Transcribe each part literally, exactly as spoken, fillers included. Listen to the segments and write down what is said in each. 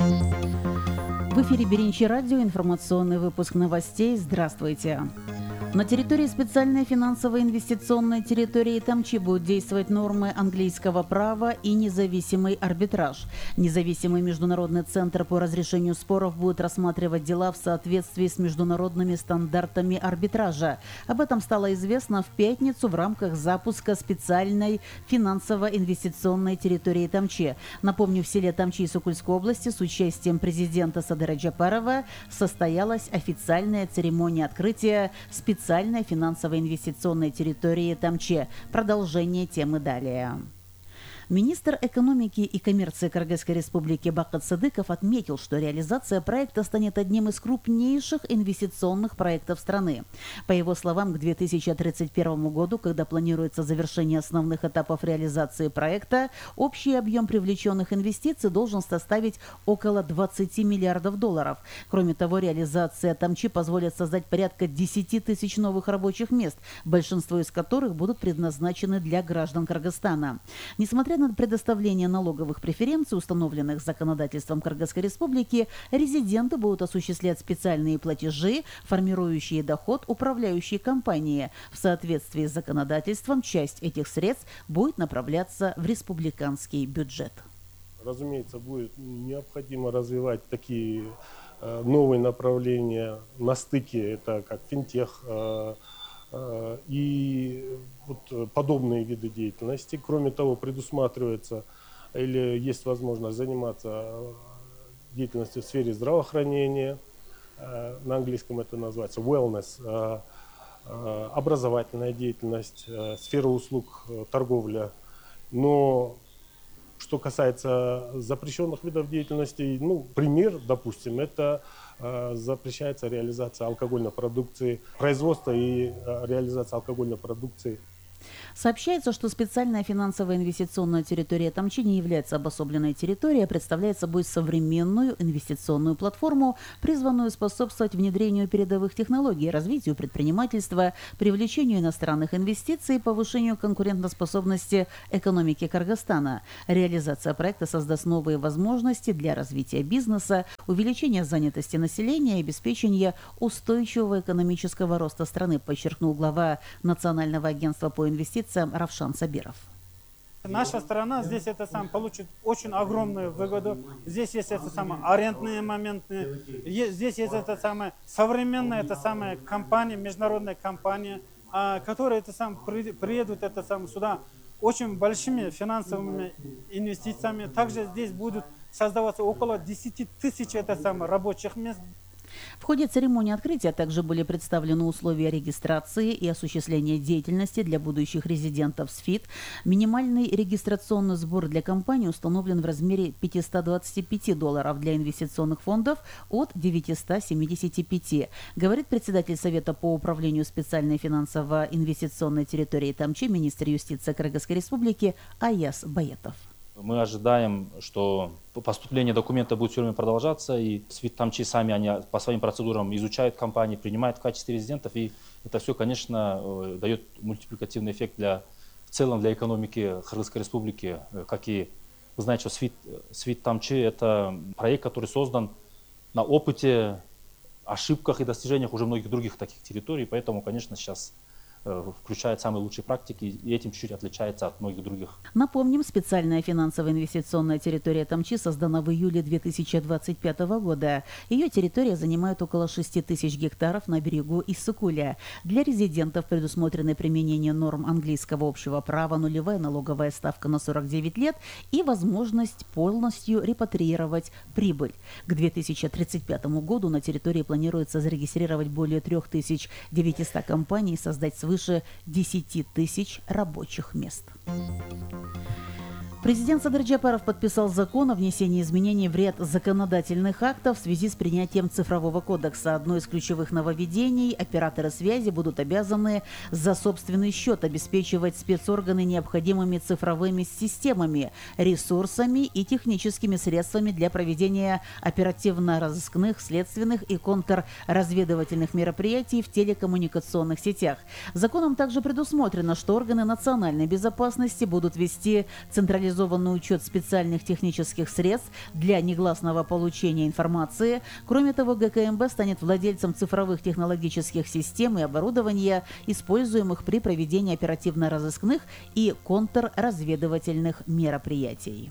В эфире Беринчи радио, информационный выпуск новостей. Здравствуйте. На территории специальной финансово-инвестиционной территории Тамчи будут действовать нормы английского права и независимый арбитраж. Независимый международный центр по разрешению споров будет рассматривать дела в соответствии с международными стандартами арбитража. Об этом стало известно в пятницу в рамках запуска специальной финансово-инвестиционной территории Тамчи. Напомню, в селе Тамчи Сокульской области с участием президента Садыра Джапарова состоялась официальная церемония открытия специальной специальной финансово-инвестиционной территории Тамчи. Продолжение темы далее. Министр экономики и коммерции Кыргызской республики Бакыт Сыдыков отметил, что реализация проекта станет одним из крупнейших инвестиционных проектов страны. По его словам, к две тысячи тридцать первому году, когда планируется завершение основных этапов реализации проекта, общий объем привлеченных инвестиций должен составить около двадцати миллиардов долларов. Кроме того, реализация Тамчи позволит создать порядка десяти тысяч новых рабочих мест, большинство из которых будут предназначены для граждан Кыргызстана. Несмотря на предоставление налоговых преференций, установленных законодательством Кыргызской республики, резиденты будут осуществлять специальные платежи, формирующие доход управляющей компании. В соответствии с законодательством, часть этих средств будет направляться в республиканский бюджет. Разумеется, будет необходимо развивать такие э, новые направления на стыке, это как финтех, э, и вот подобные виды деятельности. Кроме того, предусматривается или есть возможность заниматься деятельностью в сфере здравоохранения, на английском это называется wellness, образовательная деятельность, сфера услуг, торговля. Но что касается запрещенных видов деятельности, ну, пример, допустим, это э, запрещается реализация алкогольной продукции, производство и э, реализация алкогольной продукции. Сообщается, что специальная финансово-инвестиционная территория Тамчи не является обособленной территорией, а представляет собой современную инвестиционную платформу, призванную способствовать внедрению передовых технологий, развитию предпринимательства, привлечению иностранных инвестиций и повышению конкурентоспособности экономики Кыргызстана. Реализация проекта создаст новые возможности для развития бизнеса, увеличения занятости населения и обеспечения устойчивого экономического роста страны, подчеркнул глава Национального агентства по инвестициям Равшан Сабиров. Наша страна здесь это сам получит очень огромную выгоду. Здесь есть это самое арендные моменты, здесь есть это самое современная это самая компания, международная компания, которая это сам приедут это сам сюда очень большими финансовыми инвестициями. Также здесь будут создаваться около десяти тысяч это самое рабочих мест. В ходе церемонии открытия также были представлены условия регистрации и осуществления деятельности для будущих резидентов СФИТ. Минимальный регистрационный сбор для компании установлен в размере пятисот двадцати пяти долларов, для инвестиционных фондов от девятисот семидесяти пяти. Говорит председатель Совета по управлению специальной финансово-инвестиционной территорией Тамчи, министр юстиции Кыргызской республики Аяс Баятов. Мы ожидаем, что поступление документов будет все время продолжаться, и СФИТ Тамчи сами они по своим процедурам изучают компании, принимают в качестве резидентов, и это все, конечно, дает мультипликативный эффект для, в целом для экономики Кыргызской республики. Как и вы знаете, что СФИТ, СФИТ Тамчи – это проект, который создан на опыте, ошибках и достижениях уже многих других таких территорий, поэтому, конечно, сейчас включает самые лучшие практики и этим чуть-чуть отличается от многих других. Напомним, специальная финансово-инвестиционная территория Тамчи создана в июле две тысячи двадцать пятого года. Ее территория занимает около шести тысяч гектаров на берегу Иссыкуля. Для резидентов предусмотрены применение норм английского общего права, нулевая налоговая ставка на сорок девять лет и возможность полностью репатриировать прибыль. К две тысячи тридцать пятому году на территории планируется зарегистрировать более трёх тысяч девятисот компаний и создать свыше десяти тысяч рабочих мест. Президент Садыр Джапаров подписал закон о внесении изменений в ряд законодательных актов в связи с принятием цифрового кодекса. Одно из ключевых нововведений – операторы связи будут обязаны за собственный счет обеспечивать спецорганы необходимыми цифровыми системами, ресурсами и техническими средствами для проведения оперативно-розыскных, следственных и контрразведывательных мероприятий в телекоммуникационных сетях. Законом также предусмотрено, что органы национальной безопасности будут вести централизованные централизованный учет специальных технических средств для негласного получения информации. Кроме того, ГКМБ станет владельцем цифровых технологических систем и оборудования, используемых при проведении оперативно-розыскных и контрразведывательных мероприятий.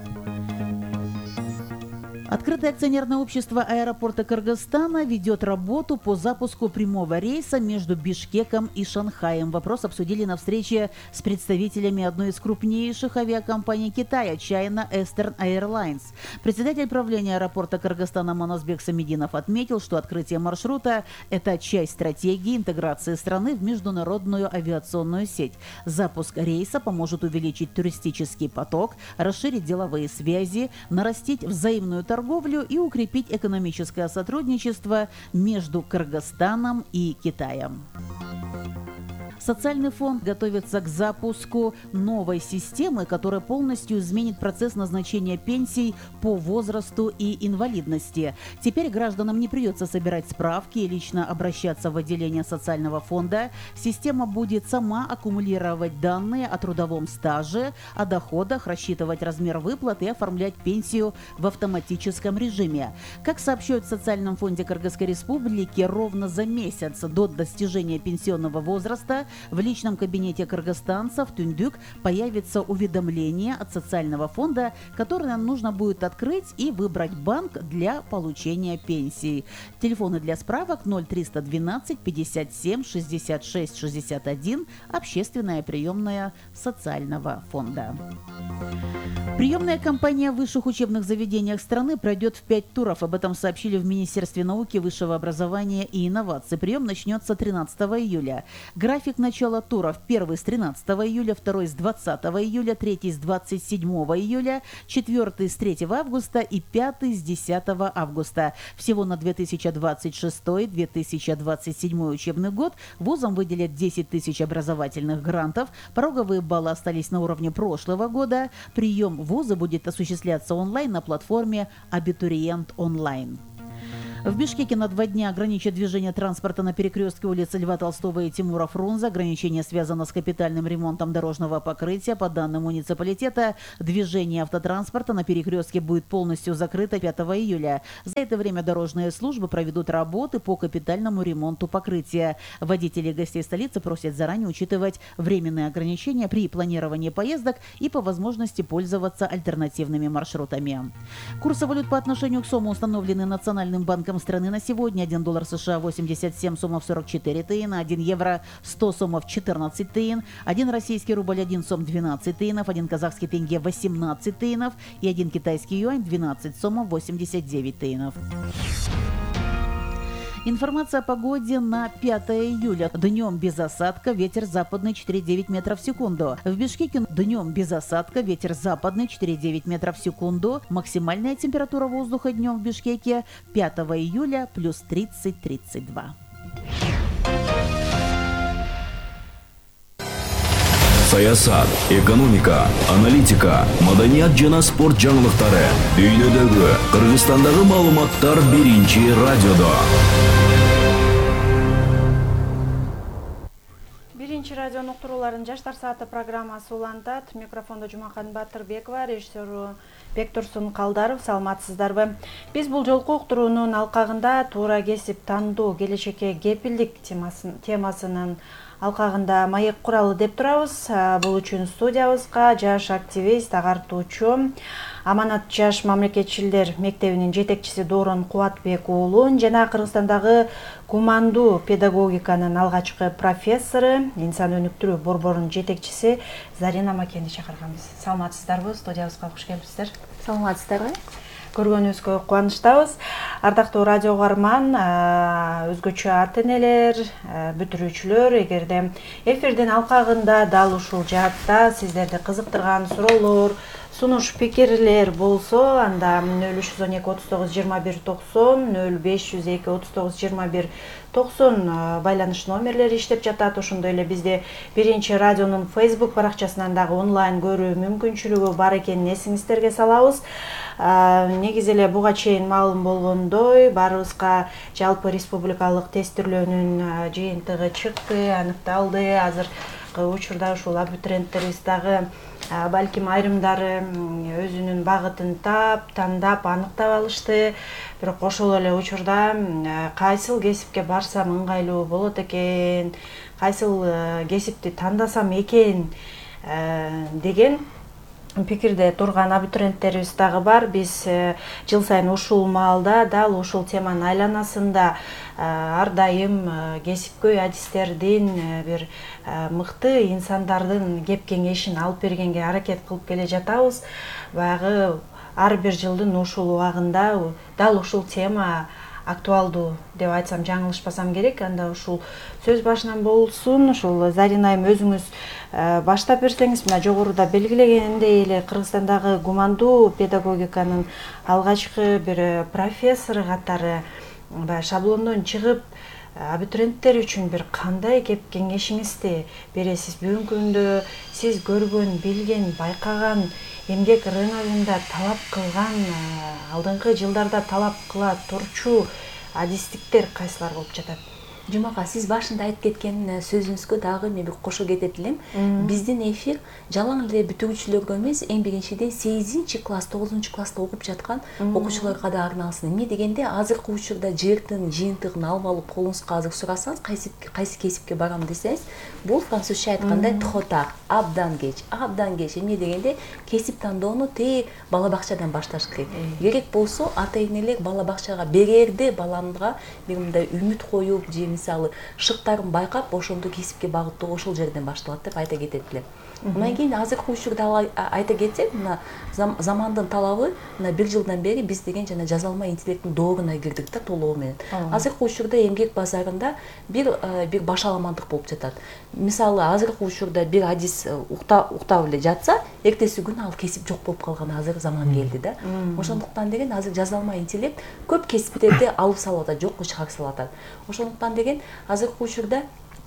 Открытое акционерное общество аэропорта Кыргызстана ведет работу по запуску прямого рейса между Бишкеком и Шанхаем. Вопрос обсудили на встрече с представителями одной из крупнейших авиакомпаний Китая – China Eastern Airlines. Председатель правления аэропорта Кыргызстана Манасбек Самединов отметил, что открытие маршрута – это часть стратегии интеграции страны в международную авиационную сеть. Запуск рейса поможет увеличить туристический поток, расширить деловые связи, нарастить взаимную торговлю, торговлю и укрепить экономическое сотрудничество между Кыргызстаном и Китаем. Социальный фонд готовится к запуску новой системы, которая полностью изменит процесс назначения пенсий по возрасту и инвалидности. Теперь гражданам не придется собирать справки и лично обращаться в отделение социального фонда. Система будет сама аккумулировать данные о трудовом стаже, о доходах, рассчитывать размер выплат и оформлять пенсию в автоматическом режиме. Как сообщают в Социальном фонде Кыргызской Республики, ровно за месяц до достижения пенсионного возраста в личном кабинете кыргызстанцев Түндүк появится уведомление от социального фонда, которое нам нужно будет открыть и выбрать банк для получения пенсии. Телефоны для справок ноль триста двенадцать пятьдесят семь шестьдесят шесть шестьдесят один, общественная приемная социального фонда. Приемная кампания в высших учебных заведениях страны пройдет в пять туров. Об этом сообщили в Министерстве науки, высшего образования и инноваций. Прием начнется тринадцатого июля. График начала туров: первый с тринадцатого июля, второй с двадцатого июля, третий с двадцать седьмого июля, четвертый с третьего августа и пятый с десятого августа. Всего на две тысячи двадцать шестой — две тысячи двадцать седьмой учебный год вузам выделят десять тысяч образовательных грантов. Пороговые баллы остались на уровне прошлого года. Прием в вузы будет осуществляться онлайн на платформе «Абитуриент онлайн». В Бишкеке на два дня ограничат движение транспорта на перекрестке улицы Льва Толстого и Тимура Фрунзе. Ограничение связано с капитальным ремонтом дорожного покрытия. По данным муниципалитета, движение автотранспорта на перекрестке будет полностью закрыто пятого июля. За это время дорожные службы проведут работы по капитальному ремонту покрытия. Водители и гостей столицы просят заранее учитывать временные ограничения при планировании поездок и по возможности пользоваться альтернативными маршрутами. Курсы валют по отношению к сому установлены Национальным банком страны на сегодня. один доллар США восемьдесят семь сомов сорок четыре тыина, один евро сто сомов четырнадцать тыин, один российский рубль один сом двенадцать тыинов, один казахский тенге восемнадцать тыинов и один китайский юань двенадцать сомов восемьдесят девять тыинов. Информация о погоде на пятое июля. Днем без осадка, ветер западный четыре и девять метров в секунду. В Бишкеке днем без осадка, ветер западный четыре и девять метров в секунду. Максимальная температура воздуха днем в Бишкеке пятого июля плюс тридцать — тридцать два. Саясат, экономика, аналитика, маданият жана спорт жаңылыктары. Дүйнөдөгү, Кыргызстандагы маалыматтар биринчи радиодо. Биринчи радионун уктурууларын Жаштар сааты программасы улантат. Микрофондо Жумакан Батырбекова, режиссеру Бектурсун Калдаров. Саламатсыздарбы? Биз бул жолку уктуруунун алкагында туура кесип тандоо, келечекке кепилдик темасынын алкагында маек куралы деп турабыз. Бул үчүн студиябызга жаш активист, агартуучу, Аманат жаш мамлекетчилдер мектебинин жетекчиси Доорон Кубатбек уулун жана Кыргызстандагы кумандуу педагогиканын алгачкы профессору, инсан өнүктүрүү борборунун жетекчиси Зарина Макенди чакырганбыз. Саламатсыздарбы? Студиябызга куш келипсиздер. Саламатсыздарбы? Көргөнүбүзгө кубанычтабыз. Ардактуу радио угарман, өзгөчө ата-энелер, бүтүрүүчүлөр, эгерде эфирдин алкагында дал ушул жаатта сиздерди кызыктырган суроолор, сунуш пикирлер болсо, анда нөл үч жүз он эки отуз тогуз жыйырма бир токсон, нөл беш жүз эки отуз тогуз жыйырма бир токсон байланыш номерлери иштеп жатат. Ошондой эле бизде биринчи радионун Facebook баракчасынан дагы онлайн көрүү мүмкүнчүлүгү бар экенин эсиңиздерге салабыз. Негизи эле буга чейин маалым болгондой, баарыбызга жалпы республикалык тестирлөөнүн жыйынтыгы чыкты, аныкталды. Азыркы учурда ушул абитуриенттерибиз дагы балким айрымдары өзүнүн багытын тап, тандап, аныктап алышты. Бирок ошол эле учурда кайсыл кесипке барсам ыңгайлуу болот экен, кайсыл кесипти тандасам экен деген пикирде турган абитуриенттерибиз дагы бар. Биз жыл сайын ушул маалда дал ушул теманын айланасында ар дайым кесипкөй адистердин, бир мыкты инсандардын кеп кеңешин алып бергенге аракет кылып келе жатабыз. Баягы ар бир жылдын ушул убагында дал ушул тема актуалдуу деп айтсам жаңылышпасам керек. Анда ушул сөз башынан болсун. Ушул Зарина айым өзүңүз баштап берсеңиз, мына жогоруда белгилегендей эле Кыргызстандагы гумандуу педагогиканын алгачкы бир профессору катары баягы шаблондон чыгып, абитуриенттер үчүн бир кандай кеп кеңешиңизди бересиз? Бүгүнкү күндө сиз көргөн, билген, байкаган, эмгек рыногунда талап кылган, алдыңкы жылдарда талап кыла турчу адистиктер кайсылар болуп жатат? Жумака, сиз башында айтып кеткен сөзүңүзгө дагы мен бир кошо кетет элем. Биздин эфир жалаң эле бүтүрүүчүлөргө эмес, эң биринчиден сегизинчи класс, тогузунчу класста окуп жаткан окуучуларга да арналсын. Эмне дегенде, азыркы учурда жыйыртын, жыйынтыгын алып алып колуңузга азыр сурасаңыз, кайсы кайсы кесипке барам десеңиз, бул французча айткандай тхотар, абдан кеч, абдан кеч. Эмне дегенде, кесип тандоону тээ бала бакчадан башташ керек. Керек болсо, ата-энелер бала бакчага берерде баланга бир мындай үмүт коюп, же мисалы шыктарын байкап, ошондо кесипке багыттоо ошол жерден башталат деп айта кетет элем. Мындан кийин азыркы учурда айта кетсек, мына замандын талабы, мына бир жылдан бери биз деген жана жаза алмай интеллекттин дооруна кирдик да толугу менен. Азыркы учурда эмгек базарында бир бир башаламандык болуп жатат. Мисалы азыркы учурда бир адис уктап эле жатса, эртеси күнү ал кесип жок болуп калган азыр заман келди да. Ошондуктан деген азыр жаза алмай интеллект көп кесиптерди алып салып атат, жокко чыгарып салып атат. Ошондуктан деген азыркы учурда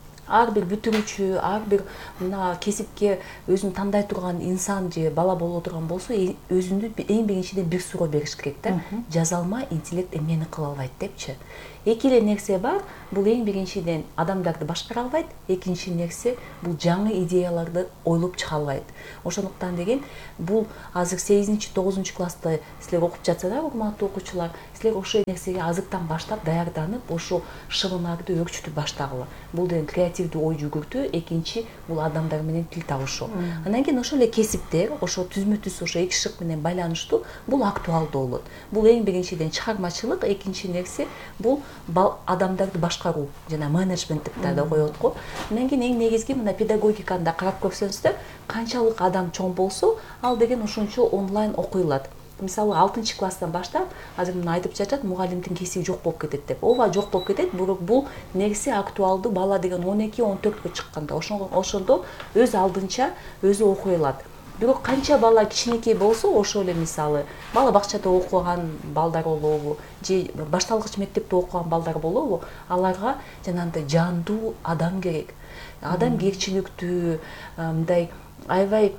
ар бир бүтүрүүчү, ар бир мына кесипке өзүн тандай турган инсан же бала боло турган болсо, өзүндү эң биринчиден бир суроо бериш керек да. Жаза алмай интеллект эмнени кыла албайт депчи. Эки эле нерсе бар. Бул эң биринчиден адамдарды башкара албайт, экинчи нерсе бул жаңы идеяларды ойлоп чыга албайт. Ошондуктан деген бул азыр сегизинчи, тогузунчу класста силер окуп жатсаңар, урматтуу окуучулар, силер ошол нерсеге азыртан баштап даярданып, ошо шыбынарды өрчүтүп баштагыла. Бул деген креативдүү ой жүгүртүү, экинчи бул адамдар менен тил табышуу. Андан кийин ошол эле кесиптер, ошо түзмө-түз ошо эки шык менен байланыштуу, бул актуалдуу болот. Бул эң биринчиден чыгармачылык, экинчи нерсе бул адамдарды башкаруу жана менеджмент деп да коет го. Андан кийин эң негизги мына педагогиканы да карап көрсөңүздөр, канчалык адам чоң болсо, ал деген ошончо онлайн окуйлат. Мисалы алтынчы класстан баштап, азыр мына айтып жатат, мугалимдин кесиби жок болуп кетет деп. Ооба, жок болуп кетет, бирок бул нерсе актуалдуу. Бала деген он эки он төрткө чыкканда ошондо өз алдынча өзү окуй алат. Бирок канча бала кичинекей болсо, ошол эле мисалы бала бакчада окуган балдар болобу, же башталгыч мектепте окуган балдар болобу, аларга жанагындай жандуу адам керек. Адамгерчиликтүү, мындай аябай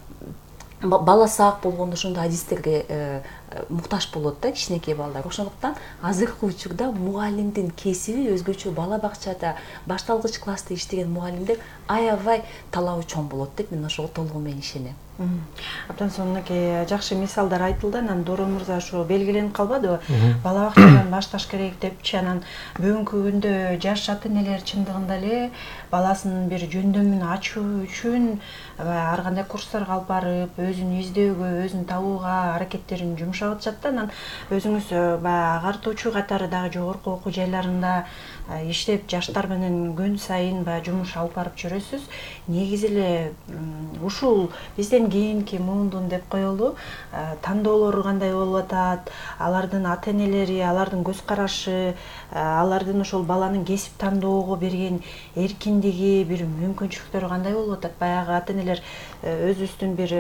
бала сак болгондо ошондой адистерге муктаж болот да кичинекей балдар. Ошондуктан азыркы учурда мугалимдин кесиби өзгөчө, бала бакчада башталгыч класста иштеген мугалимдер аябай талабы чоң болот деп мен ошого толугу менен ишенем. Абдан сонунакей жакшы мисалдар айтылды. Анан Дорон мырза ошо белгиленип калбадыбы? Бала бакчадан башташ керек депчи. Анан бүгүнкү күндө жаш ата-энелер чындыгында эле баласынын бир жөндөмүн ачуу үчүн ар кандай курстарга алып барып, өзүн издөөгө, өзүн табууга аракеттерин жумшап атышат да. Анан өзүңүз баягы агартуучу катары дагы жогорку окуу жайларында иштеп, жаштар менен күн сайын баягы жумуш алып барып жүрөсүз. Негизи эле ушул бизден кийинки мундун деп коелу, тандоолору кандай болуп атат, алардын ата-энелери, алардын көз карашы, алардын ошол баланын кесип тандоого берген эркиндиги, бир мүмкүнчүлүктөрү кандай болуп атат? Баягы ата-энелер өзүбүздүн бир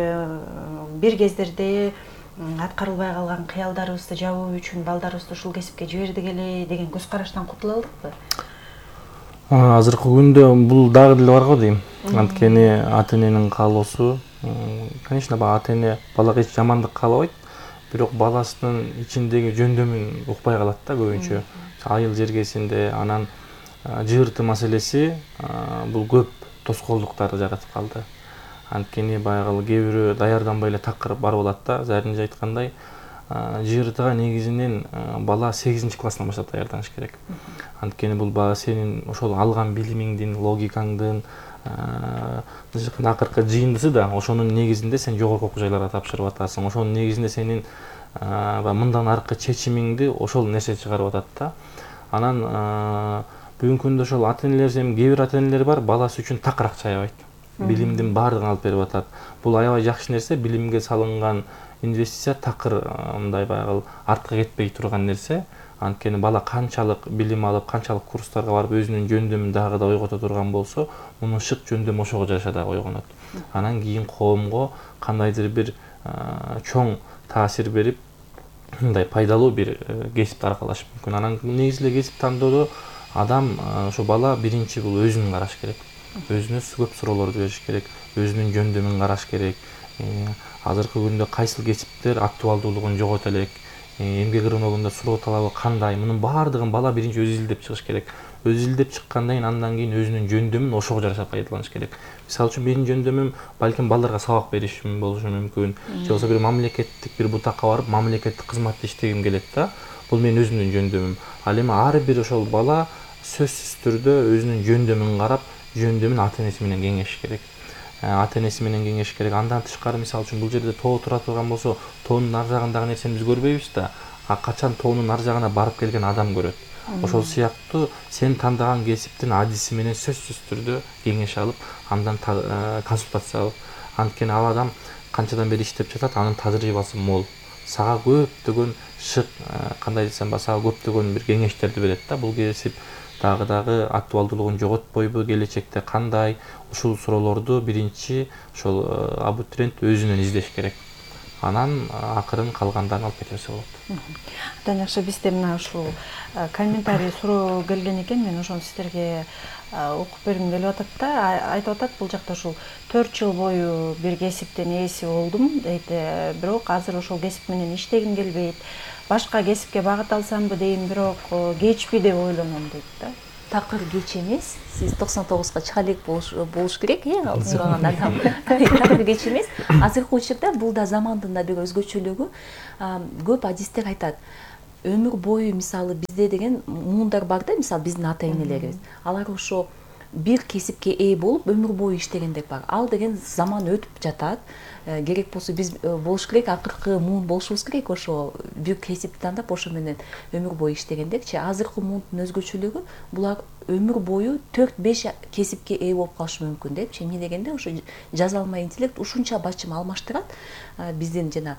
бир кездерде аткарылбай калган кыялдарыбызды жабуу үчүн балдарыбызды ушул кесипке жибердик эле деген көз караштан кутула алдыкпы? Азыркы күндө бул дагы деле бар го дейм. Анткени ата-эненин каалоосу, конечно, ата-эне балага эч жамандык каалабайт, бирок баласынын ичиндеги жөндөмүн укпай калат да көбүнчө. Айыл жергесинде анан жыйырты маселеси бул көп тоскоолдуктарды жаратып калды. Анткени баягы кээ бирөө даярданбай эле такыр барып алат да. Заринже айткандай, ЖРТга негизинен бала сегизинчи класстан баштап даярданыш керек. Анткени бул баягы сенин ошол алган билимиңдин, логикаңдын акыркы жыйындысы да ошонун негизинде сен жогорку окуу жайларга тапшырып атасың. Ошонун негизинде сенин мындан аркы чечимиңди ошол нерсе чыгарып атат да. Анан бүгүнкү күндө ошол ата-энелер, кээ бир ата-энелер бар, баласы үчүн такыр акча аябайт. Билимдин баардыгын алып берип атат. Бул аябай жакшы нерсе, билимге салынган инвестиция такыр мындай баягы артка кетпей турган нерсе. Анткени бала канчалык билим алып, канчалык курстарга барып өзүнүн жөндөмүн дагы да ойгото турган болсо, мунун шык жөндөмү ошого жараша дагы ойгонот. Анан кийин коомго кандайдыр бир чоң таасир берип, мындай пайдалуу бир кесипти аркалаш мүмкүн. Анан негизи эле кесип тандоодо адам, ошо бала биринчи бул өзүн караш керек. Өзүнө көп суроолорду бериш керек, өзүнүн жөндөмүн караш керек. Азыркы күндө кайсыл кесиптер актуалдуулугун жогото элек, эмгек рыногунда суроо талабы кандай, мунун баардыгын бала биринчи өзү изилдеп чыгыш керек. Өзү изилдеп чыккандан кийин андан кийин өзүнүн жөндөмүн ошого жараша пайдаланыш керек. Мисалы үчүн менин жөндөмүм балким балдарга сабак беришим болушу мүмкүн. Же болбосо бир мамлекеттик бир бутакка барып, мамлекеттик кызматты иштегим келет да. Бул менин өзүмдүн жөндөмүм. Ал эми ар бир ошол бала сөзсүз түрдө өзүнүн жөндөмүн карап, жөндөмүн ата-энеси менен кеңешиш керек. Ата-энеси менен кеңешиш керек. Андан тышкары, мисалы үчүн бул жерде тоо тура турган болсо, тоонун ар жагындагы нерсени биз көрбөйбүз да. А качан тоонун ар жагына барып келген адам көрөт. Ошол сыяктуу сен тандаган кесиптин адиси менен сөзсүз түрдө кеңеш алып, андан консультация алып, анткени ал адам канчадан бери иштеп жатат, анын тажрыйбасы мол. Сага көптөгөн шык, кандай десем, сага көптөгөн бир кеңештерди берет да. Бул кесип дагы дагы актуалдуулугун жоготпойбу, келечекте кандай, ушул суроолорду биринчи ошол абитуриент өзүнөн издеш керек. Анан акырын калгандарын алып кете берсе болот. Абдан жакшы. Бизде мына ушул комментарий суроо келген экен, мен ошону сиздерге окуп бергим келип атат да. Айтып атат, бул жакта ушул төрт жыл бою бир кесиптин ээси болдум дейт, бирок азыр ошол кесип менен иштегим келбейт. Башка кесипке багыт алсамбы дейм, бирок кечпи деп ойлоном дейт да. Такыр кеч эмес. Сиз токсон тогузга чыга элек болуш керек, э, ал сураган адам. Такыр кеч эмес. Азыркы учурда бул да замандын да бир өзгөчөлүгү. Көп адистер айтат, өмүр бою мисалы бизде деген муундар бар да, мисалы биздин ата-энелерибиз. Алар ошо бир кесипке ээ болуп өмүр бою иштегендер бар. Ал деген заман өтүп жатат. Керек болсо биз болуш керек, акыркы муун болушубуз керек, ошо бир кесипти тандап ошо менен өмүр бою иштегендерчи. Азыркы муундун өзгөчөлүгү булар өмүр бою төрт беш кесипке ээ болуп калышы мүмкүн депчи. Эмне дегенде ошо жазалма интеллект ушунча бачым алмаштырат биздин жана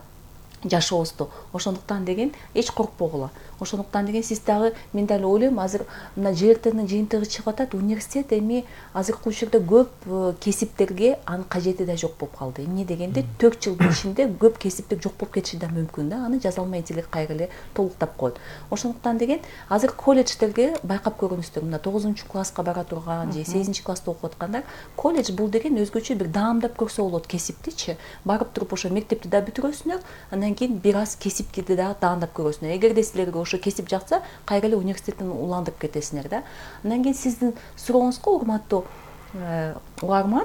жашообузду. Ошондуктан деген эч коркпогула. Ошондуктан деген сиз дагы, мен дал ойлойм, азыр мына ЖРТнын жыйынтыгы чыгып атат, университет эми азыркы учурда көп кесиптерге анын кажети да жок болуп калды. Эмне дегенде төрт жылдын ичинде көп кесиптер жок болуп кетиши да мүмкүн да. Аны жазалма интеллект кайра эле толуктап коет. Ошондуктан деген азыр колледждерге байкап көрүңүздөр, мына тогузунчу класска бара турган же сегизинчи класста окуп аткандар, колледж бул деген өзгөчө бир даамдап көрсө болот кесиптичи. Барып туруп ошо мектепти да бүтүрөсүңөр, андан кийин бир аз кесипти да даамдап көрөсүңөр. Эгерде силерге ошо кесип жакса, кайра эле университеттен уландырып кетесиңер да. Андан кийин сиздин сурооңузга, урматтуу угарман,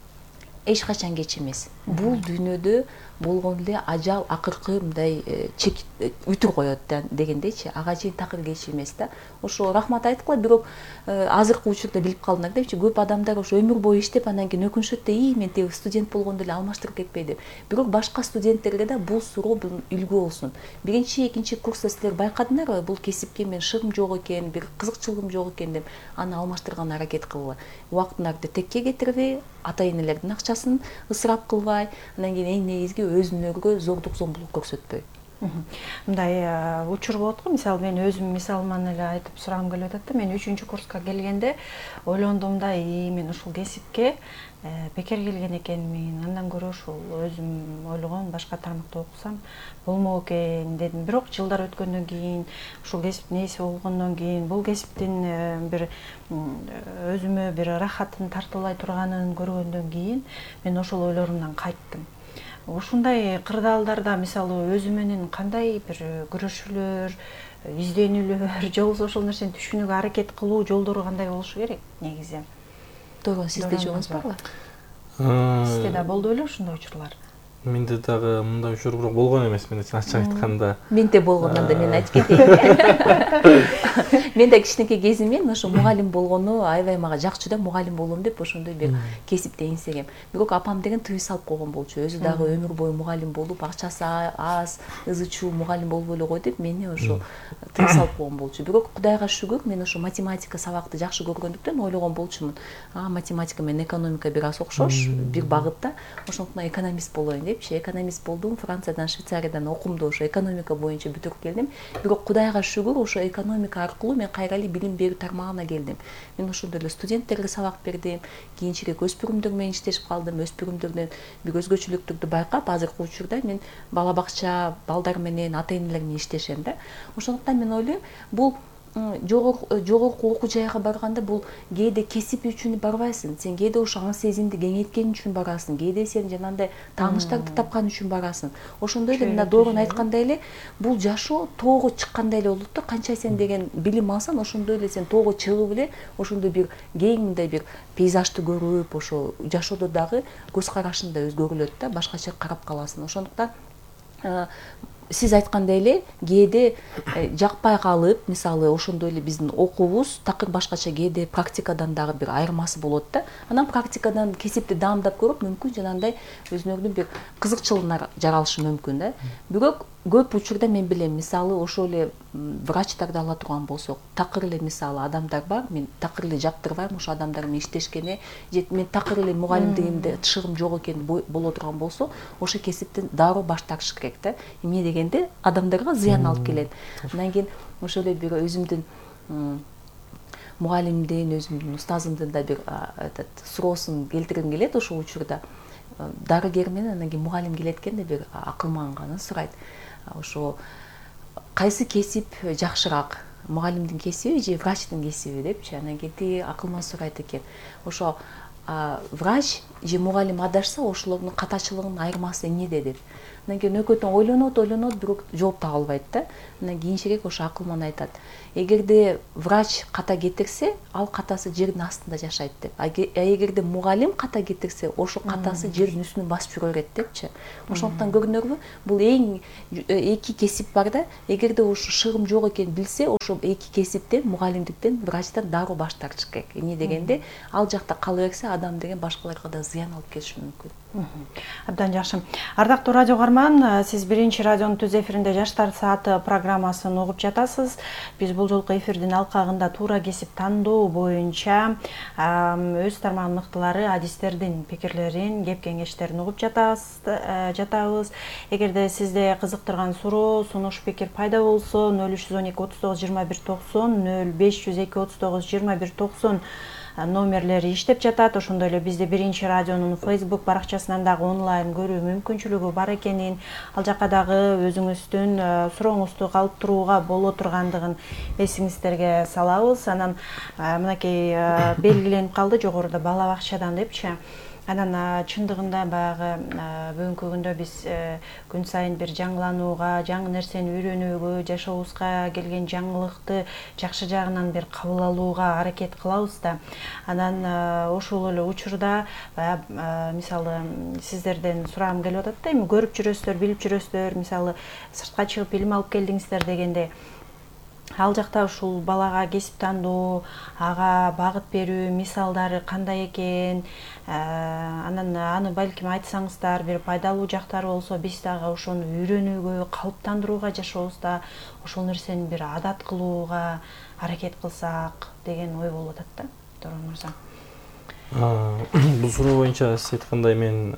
эч качан кеч эмес. Бул дүйнөдө болгон эле ажал акыркы мындай чек үтүр коет дегендейчи, ага чейин такыр кеч эмес да. Ошо рахмат айткыла, бирок азыркы учурда билип калдыңар депчи, көп адамдар ошо өмүр бою иштеп, андан кийин өкүнүшөт да, ий мен тиги студент болгондо эле алмаштырып кетпей деп. Бирок башка студенттерге да бул суроо үлгү болсун. Биринчи, экинчи курста силер байкадыңарбы, бул кесипке мен шыгым жок экен, бир кызыкчылыгым жок экен деп, аны алмаштырганга аракет кылгыла. Убактыңарды текке кетирбей, ата-энелердин акчасын ысырап кылбай, андан кийин эң негизги өзүңөргө зордук зомбулук көрсөтпөй. Мындай учур болот го, мисалы мен өзүм мисалыман эле айтып сурагым келип атат да. Мен үчүнчү курска келгенде ойлондум да, и мен ушул кесипке бекер келген экенмин, андан көрө ушул өзүм ойлогон башка тармакта окусам болмок экен дедим. Бирок жылдар өткөндөн кийин, ушул кесиптин ээси болгондон кийин, бул кесиптин бир өзүмө бир рахатын тартуулай турганын көргөндөн кийин мен ошол ойлорумдан кайттым. Ушундай кырдаалдарда мисалы өзү менен кандай бир күрөшүүлөр, изденүүлөр, же болбосо ошол нерсени түшүнүүгө аракет кылуу жолдору кандай болушу керек негизи? Тойгон, сизде жоңуз барбы? Сизде да болду беле ушундай учурлар? Менде дагы мындай учур бирок болгон эмес, мен ачык айтканда. Менде болгондон да мен айтып кетейин. Мен да кичинекей кезимден ошо мугалим болгону аябай мага жакчу да, мугалим болом деп ошондой бир кесипти эңсегем. Бирок апам деген тыюу салып койгон болчу. Өзү дагы өмүр бою мугалим болуп, акчасы аз, ызы чуу мугалим болбой эле кой деп мени ошо тыюу салып койгон болчу. Бирок Кудайга шүгүр, мен ошо математика сабакты жакшы көргөндүктөн ойлогон болчумун. А математика менен экономика бир аз окшош, бир багытта. Ошондуктан экономист болоюн депчи. Экономист болдум. Франциядан, Швейцариядан окумду, ошо экономика боюнча бүтүрүп келдим. Бирок Кудайга шүгүр, ошо экономика аркылуу мен кайра эле билим берүү тармагына келдим. Мен ошондой эле студенттерге сабак бердим. Кийинчерээк өспүрүмдөр менен иштешип калдым. Өспүрүмдөрдөн бир өзгөчөлүктөрдү байкап, азыркы учурда мен бала бакча балдар менен, ата-энелер менен иштешем да. Ошондуктан мен ойлойм, бул жогорку окуу жайга барганда бул кээде кесип үчүн барбайсың. Сен кээде ошо аң сезимди кеңейткен үчүн барасың. Кээде сен жанагындай тааныштарды тапкан үчүн барасың. Ошондой эле мына Доорун айткандай эле, бул жашоо тоого чыккандай эле болот да. Канча сен деген билим алсаң, ошондой эле сен тоого чыгып эле ошондой бир кең мындай бир пейзажды көрүп, ошо жашоодо дагы көз карашың да өзгөрүлөт да, башкача карап каласың. Ошондуктан сиз айткандай эле кээде жакпай калып, мисалы ошондой эле биздин окуубуз такыр башкача, кээде практикадан дагы бир айырмасы болот да. Анан практикадан кесипти даамдап көрүп, мүмкүн жанагындай өзүңөрдүн бир кызыкчылыгыңар жаралышы мүмкүн да. Бирок көп учурда мен билем, мисалы ошол эле врачтарды ала турган болсок, такыр эле мисалы адамдар бар, мен такыр эле жактырбайм ошо адамдар менен иштешкене, же мен такыр эле мугалимдигимде тышыгым жок экен боло турган болсо, ошо кесиптен дароо баш тартыш керек да. Эмне дегенде адамдарга зыян алып келет. Андан кийин ошол эле бир өзүмдүн мугалимдин, өзүмдүн устазымдын да бир этот суроосун келтиргим келет ошол учурда. Дарыгер менен анан кийин мугалим келет экен деп бир акылманганын сурайт. Ошо кайсы кесип жакшыраак, мугалимдин кесиби же врачтын кесиби депчи. Анан кийин тиги акылман сурайт экен. Ошо врач же мугалим адашса, ошолордун катачылыгынын айырмасы эмнеде деп. Анан кийин экөөтөн ойлонот, ойлонот, бирок жооп таба албайт да. Анан кийинчерээк ошо акылман айтат. Эгерде врач ката кетирсе, ал катасы жердин астында жашайт деп. А эгерде мугалим ката кетирсе, ошо катасы жердин үстүнө басып жүрө берет депчи. Ошондуктан көрдүңөрбү, бул эң эки кесип бар да. Эгерде ошо шыгым жок экенин билсе, ошо эки кесиптен, мугалимдиктен, врачтан дароо баш тартыш керек. Эмне дегенде, ал жакта кала берсе, адам деген башкаларга да зыян алып келиши мүмкүн. Абдан жакшы. Ардактуу радио каарман, сиз биринчи радионун түз эфиринде Жаштар сааты программасын угуп жатасыз. Биз бул жолку эфирдин алкагында туура кесип тандоо боюнча өз тармагынын мыктылары, адистердин пикирлерин, кеп кеңештерин угуп жатабыз. Эгерде сизде кызыктырган суроо, сунуш, пикир пайда болсо, нөл үч жүз он эки отуз тогуз жыйырма бир токсон, нөл беш жүз эки отуз тогуз жыйырма бир токсон номерлери иштеп жатат. Ошондой эле бизде биринчи радионун Facebook баракчасынан дагы онлайн көрүү мүмкүнчүлүгү бар экенин, ал жака дагы өзүңүздүн сурооңузду калтырууга боло тургандыгын эсиңиздерге салабыз. Анан мынакей белгиленип калды жогоруда бала бакчадан депчи. Анан чындыгында баягы бүгүнкү күндө биз күн сайын бир жаңыланууга, жаңы нерсени үйрөнүүгө, жашообузга келген жаңылыкты жакшы жагынан бир кабыл алууга аракет кылабыз да. Анан ошол эле учурда мисалы сиздерден сурагым келип атат да, эми көрүп жүрөсүздөр, билип жүрөсүздөр, мисалы сыртка чыгып билим алып келдиңиздер дегенде, ал жакта ушул балага кесип тандоо, ага багыт берүү мисалдары кандай экен, анан аны балким айтсаңыздар, бир пайдалуу жактары болсо, биз дагы ошону үйрөнүүгө, калыптандырууга, жашообузда ошол нерсени бир адат кылууга аракет кылсак деген ой болуп атат да, Доорун мырза. Бул суроо боюнча сиз айткандай мен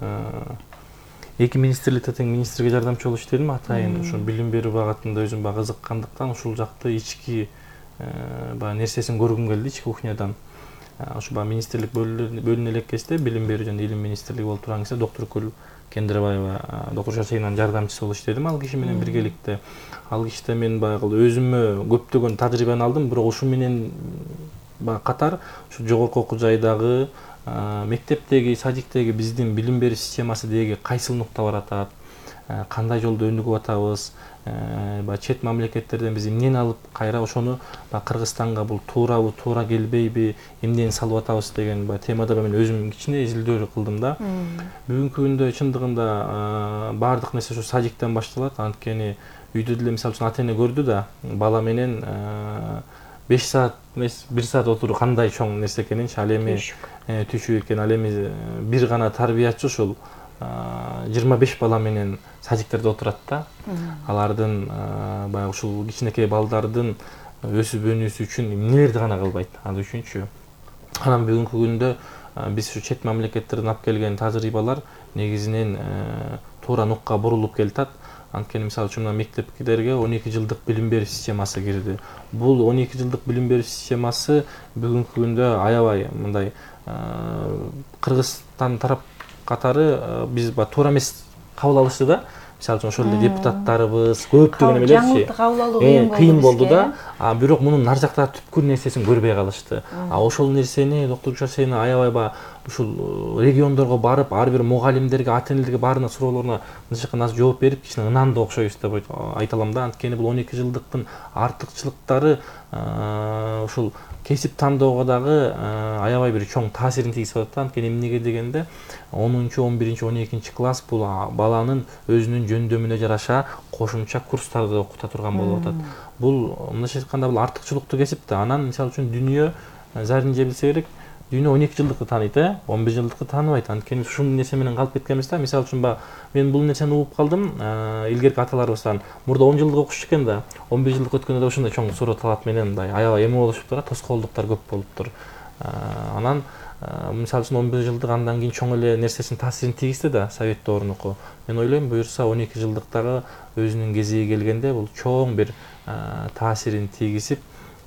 эки министрликте тең министрге жардамчы болуп иштедим. Атайын ошо билим берүү багытында өзүм бага кызыккандыктан ушул жакты ички баягы нерсесин көргүм келди, ички кухнядан. Ошо баягы министрлик бөлүнө элек кезде билим берүү жана илим министрлиги болуп турган кезде доктор Кендирбаева, доктор Шачейнанын жардамчысы болуп иштедим. Ал киши менен биргеликте. Ал кишите мен баягы өзүмө көптөгөн тажрыйбаны алдым, бирок ушу менен баягы катар ушу жогорку окуу жайдагы мектептеги, садиктеги биздин билим берүү системасы деги кайсыл нукта баратат, кандай жолдо өнүгүп атабыз, баягы чет мамлекеттерден биз эмнени алып кайра ошону Кыргызстанга бул туурабы, туура келбейби, эмнени салып атабыз деген баягы темада мен өзүм кичине изилдөө кылдым да. Бүгүнкү күндө чындыгында баардык нерсе ушу садиктен башталат. Анткени үйдө деле мисалы үчүн ата эне көрдү да, бала менен беш саат эмес бир саат отуруу кандай чоң нерсе экенинчи, ал эми түйшүк экен, ал эми бир гана тарбиячы ушул жыйырма беш бала менен садиктерде отурат да. Алардын баягы ушул кичинекей балдардын өсүп өнүүсү үчүн эмнелерди гана кылбайт ал үчүнчү. Анан бүгүнкү күндө биз ушу чет мамлекеттерден алып келген тажрыйбалар негизинен туура нукка бурулуп келатат. Анткени мисалы үчүн мектептерге он эки жылдык билим берүү системасы кирди. Бул он эки жылдык билим берүү системасы бүгүнкү күндө аябай мындай Кыргызстан тарап катары биз туура эмес кабыл алышты да. Мисалы үчүн ошол эле депутаттарыбыз көптөгөн эмелерчи кыйын болду да. А бирок мунун нар жактагы түпкүр нерсесин көрбөй калышты. А ошол нерсени доктор Гүлшара аябай ба ушул региондорго барып, ар бир мугалимдерге, ата энелерге баарына суроолоруна назар жооп берип, кичине ынандуу окшойбуз деп айта алам да. Анткени бул он эки жылдыктын артыкчылыктары ушул кесип тандоого дагы аябай бир чоң таасирин тийгизип атат. Анткени эмнеге дегенде онунчу, он биринчи, он экинчи класс бул баланын өзүнүн жөндөмүнө жараша кошумча курстарды окута турган болуп атат. Бул мындайча айтканда бул артыкчылыктуу кесип да. Анан мисалы үчүн дүйнө зарин же билсе керек, дүйнө он эки жылдыкты тааныйт, он бир жылдыкты тааныбайт. Анткени ушул нерсе менен калып кеткенбиз да. Мисалы үчүн мен бул нерсени угуп калдым. Илгерки аталарыбыздан мурда он жылдык окушчу экен да, он бир жылдык өткөндө да ушундай чоң суроо талап менен мындай аябай эме болушуптур, тоскоолдуктар көп болуптур. Анан мисалы үчүн он бир жылдык андан кийин чоң эле нерсесин таасирин тийгизди да Совет доорунуку. Мен ойлойм, буюрса он эки жылдыктагы өзүнүн кезиги келгенде бул чоң бир таасирин тийгизип,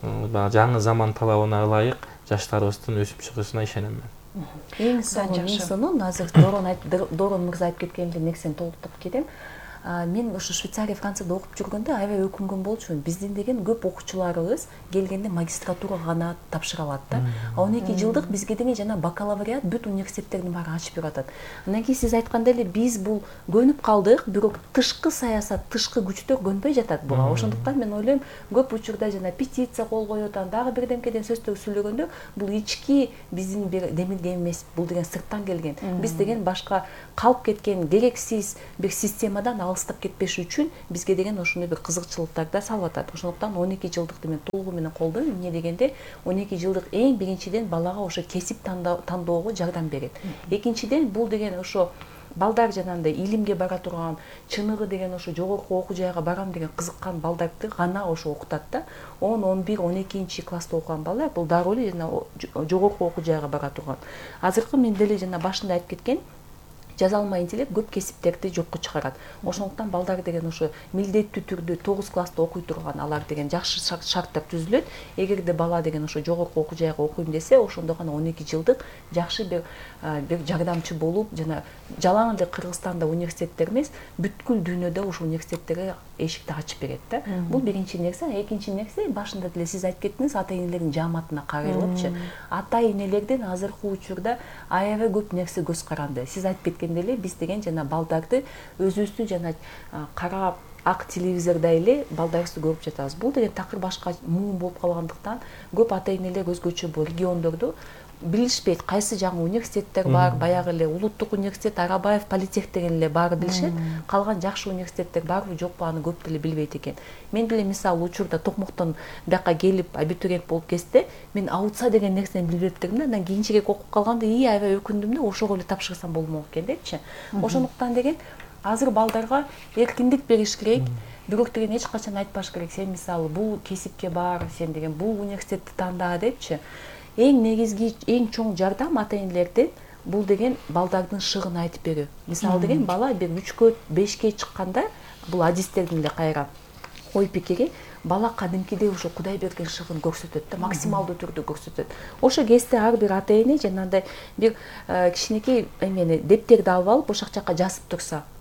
жаңы заман талабына ылайык жаштарыбыздын өсүп чыгышына ишенем мен. Эң сонун, эң сонун азыр Дорон мырза айтып кеткен нерсени толуктап кетем. Мен ушу Швейцария, Францияда окуп жүргөндө аябай өкүнгөн болчумун. Биздин деген көп окуучуларыбыз келгенде магистратура гана тапшыра алат да. А он эки жылдык бизге деген жана бакалавриат бүт университеттердин баары ачып берип атат. Андан кийин сиз айткандай эле биз бул көнүп калдык, бирок тышкы саясат, тышкы күчтөр көнбөй жатат буга. Ошондуктан мен ойлойм, көп учурда жана петиция кол коюп атат, дагы бирдемкеден сөздөр сүйлөгөндө бул ички биздин бир демилге эмес, бул деген сырттан келген. Биз деген башка калып кеткен керексиз бир системадан алыстап кетпеш үчүн бизге деген ошондой бир кызыкчылыктарды салып атат. Ошондуктан он эки жылдыкты мен толугу менен колдойм. Эмне дегенде он эки жылдык эң биринчиден балага ошо кесип тандоого жардам берет. Экинчиден бул деген ошо балдар жанагындай илимге бара турган, чыныгы деген ошо жогорку окуу жайга барам деген кызыккан балдарды гана ошо окутат да. он, он бир, он экинчи класста окуган балдар бул дароо эле жана жогорку окуу жайга бара турган. Азыркы мен деле жана башында айтып кеткен жазалма интеллект көп кесиптерди жокко чыгарат. Ошондуктан балдар деген ошо милдеттүү түрдө тогуз класста окуй турган алар деген жакшы шарттар түзүлөт. Эгерде бала деген ошо жогорку окуу жайга окуйм десе, ошондо гана он эки жылдык жакшы бир бир жардамчы болуп, жана жалаң эле Кыргызстанда университеттер эмес, бүткүл дүйнөдө ошо университеттерге эшикти ачып берет да. Бул биринчи нерсе. Экинчи нерсе, башында деле сиз айтып кеттиңиз, ата энелердин жааматына кайрылыпчы. Ата энелердин азыркы учурда аябай көп нерсе көз каранды. Сиз айтып кеткен деле биз деген жана балдарды өзүбүздү жана кара ак телевизордой эле балдарыбызды көрүп жатабыз. Бул деген такыр башка муун болуп калгандыктан көп ата энелер өзгөчө бул региондорду билишпейт. Кайсы жаңы университеттер бар, баягы эле Улуттук университет, Арабаев, Политех деген эле баары билишет. Калган жакшы университеттер барбы жокпу аны көп деле билбейт экен. Мен деле мисалы учурда Токмоктон бияка келип абитуриент болуп кетсе, мен аутса деген нерсени билбептирмин да. Андан кийинчерээк окуп калганда ии аябай өкүндүм да, ошого эле тапшырсам болмок экен депчи. Ошондуктан деген азыр балдарга эркиндик бериш керек. Бирок деген эч качан айтпаш керек. Сен мисалы бул кесипке бар, сен деген бул университетти танда депчи. Эң негизги, эң чоң жардам ата энелерден бул деген балдардын шыгын айтып берүү. Мисалы деген бала бир үчкө, бешке чыкканда бул адистердин эле кайра ой пикири, бала кадимкидей ошо Кудай берген шыгын көрсөтөт да, максималдуу түрдө көрсөтөт. Ошо кезде ар бир ата эне жанагындай бир кичинекей эмени дептерди алып алып ошол жакка жазып турса,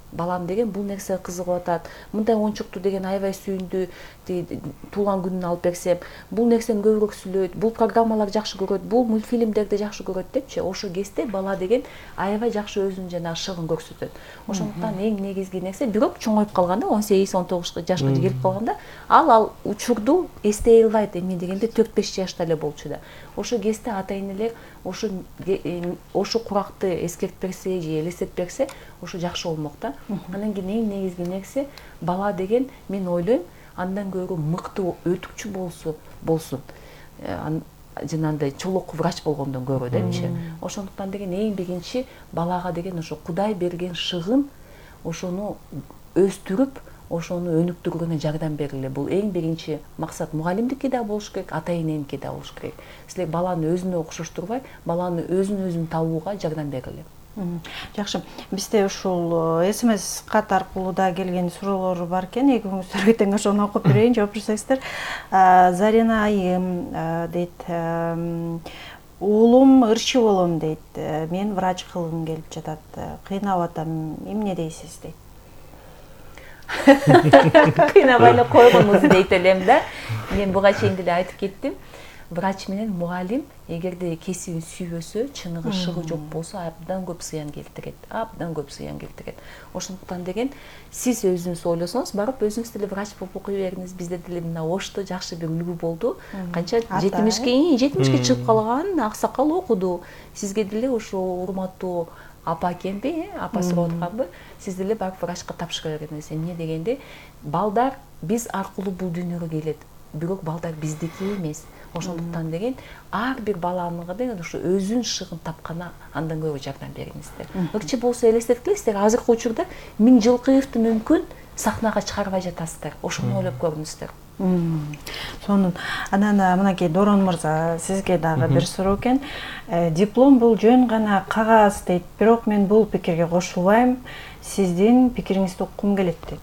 балам деген бул нерсе кызыгып атат, мындай оюнчукту деген аябай сүйүндү, туулган күнүнө алып берсем, бул нерсени көбүрөөк сүйлөйт, бул программаларды жакшы көрөт, бул мультфильмдерди жакшы көрөт депчи, ошол кезде бала деген аябай жакшы өзүнүн жанагы шыгын көрсөтөт. Ошондуктан эң негизги нерсе, бирок чоңоюп калганда, он сегиз он тогуз жашка келип калганда, ал ал учурду эстей албайт, эмне дегенде төрт беш жашта эле болчу да. Ошол кезде ата-энелер ошо ошо куракты эскертип берсе же элестетип берсе, ошо жакшы болмок да. Анан кийин эң негизги нерсе, бала деген мен ойлойм, андан көрө мыкты өтүкчү болсу болсун. Жанагындай чолок врач болгондон көрө депчи. Ошондуктан деген эң биринчи балага деген ошо Кудай берген шыгын, ошону өстүрүп, ошону өнүктүрүүгө жардам бериле. Бул эң биринчи максат. Мугалимдики да болуш керек, ата-эненики да болуш керек. Силер баланы өзүнө окшоштурбай, баланы өзүн өзүн табууга жардам бериле. Жакшы. Бизде ушул эс эм эс кат аркылуу да келген суроолор бар экен. Экөөңүздөр тең ошону окуп берейин, жооп берсеңиздер. Зарина айым дейт, уулум ырчы болом дейт. Мен врач кылгым келип жатат. Кыйнап атам. Эмне дейсиз дейт. Кыйнабай эле койгонуңуз дейт элем да. Мен буга чейин деле айтып кеттим. Врач менен мугалим эгерде кесибин сүйбөсө, чыныгы шыгы жок болсо, абдан көп зыян келтирет. Абдан көп зыян келтирет. Ошондуктан деген сиз өзүңүз ойлосоңуз, барып өзүңүз деле врач болуп окуй бериңиз. Бизде деле мына Ошто жакшы бир үлгү болду. Канча жетимишке жетимишке чыгып калган аксакал окуду. Сизге деле ошо урматтуу апа экенби, апа сурап атканбы, сиз деле барып врачка тапшыра бериңиз. Эмне дегенде, балдар биз аркылуу бул дүйнөгө келет, бирок балдар биздики эмес. Ошондуктан деген ар бир баланыңга деген ошо өзүнүн шыгын тапканы андан көрө жардам бериңиздер. Ыкчы болсо элестеткилейсиздер, азыркы учурда Миң Жылкыевди мүмкүн сахнага чыгарбай жатасыздар. Ошону ойлоп көрүңүздөр. Сонун. Анан мынакей Дорон мырза, сизге дагы бир суроо экен. Диплом бул жөн гана кагаз дейт, бирок мен бул пикирге кошулбайм. Сиздин пикириңизди уккум келет дейт.